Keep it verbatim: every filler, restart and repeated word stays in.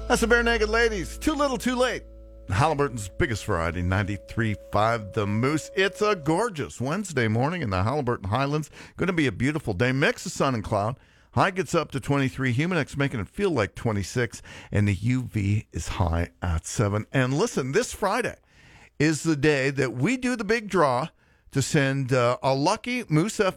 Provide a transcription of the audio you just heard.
That's the Bare Naked Ladies. Too little, too late. Halliburton's biggest variety, ninety-three point five The Moose. It's a gorgeous Wednesday morning in the Halliburton Highlands. Going to be a beautiful day. Mix of sun and cloud. High gets up to twenty-three. Humidex making it feel like twenty-six. And the U V is high at seven. And listen, this Friday is the day that we do the big draw to send uh, a lucky Moose F